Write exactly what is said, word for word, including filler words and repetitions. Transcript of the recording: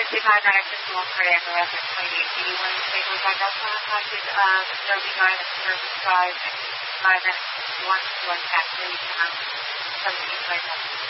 fifty-five ninety-six one cardiac arrest at twenty-eight eighty-one stable by Delta contacted uh, Adobe nine at service five five at one one taxi um seventeen twenty-seven.